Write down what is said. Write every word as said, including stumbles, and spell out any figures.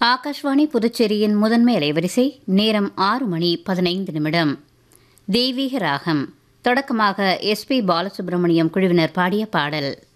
ஆகாஷ்வாணி புதுச்சேரியின் முதன்மை அலைவரிசை நேரம் ஆறு மணி பதினைந்து நிமிடம். தெய்வீக ராகம். தொடக்கமாக எஸ் பி பாலசுப்ரமணியம் குழுவினர் பாடிய பாடல்.